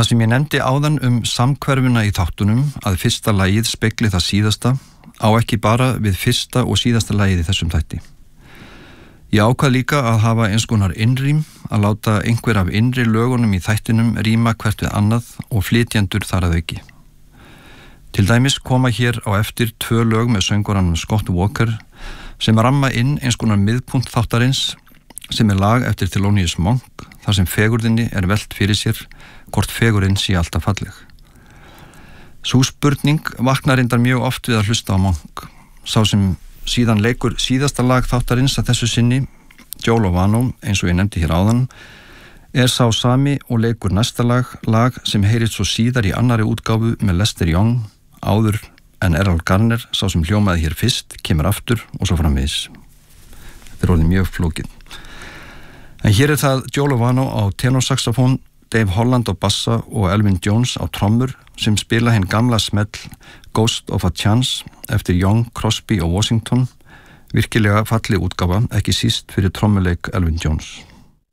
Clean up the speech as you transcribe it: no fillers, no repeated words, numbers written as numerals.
Það sem ég nefndi áðan samhverfuna í þáttunum að fyrsta lagið spegli það síðasta á ekki bara við fyrsta og síðasta lagið í þessum þætti. Ég ákvað líka að hafa eins konar innrím, að láta einhver af innri lögunum í þættinum ríma hvert við annað og flytjendur þar að auki. Til dæmis koma hér á eftir 2 lög með söngvaranum Scott Walker sem ramma inn eins konar miðpunkt þáttarins sem lag eftir Thelonious Monk þar sem fegurðinni velt fyrir sér hvort fegurinn sé alltaf falleg. Sú spurning vaknar reyndar mjög oft við að hlusta á Monk. Sá sem síðan leikur síðasta lag þáttarins að þessu sinni, Joe Lovano, eins og ég nefndi hér áðan, sá sami og leikur næsta lag sem heyrist svo síðar í annarri útgáfu með Lester Young, áður en Errol Garner, sá sem hljómaði hér fyrst, kemur aftur og svo framvegis. Þetta orðið mjög flókið. En hér það Joe Lovano á tenorsaxofón, Dave Holland á bassa og Elvin Jones á trommur sem spila hinn gamla smell Ghost of a Chance eftir Young, Crosby og Washington, virkilega falleg útgáfa, ekki síst fyrir trommuleik Elvin Jones.